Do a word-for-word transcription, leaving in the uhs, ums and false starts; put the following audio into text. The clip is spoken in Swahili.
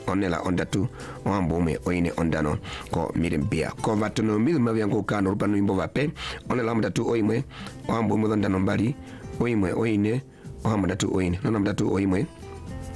onela onda tu wambume oine ondano ko mirimbia ko vatono milma vyango kano rupano imbo vape onela onda tu oimwe wambume ondano mbali oimwe oine ohamada tu oine nona mda tu oimwe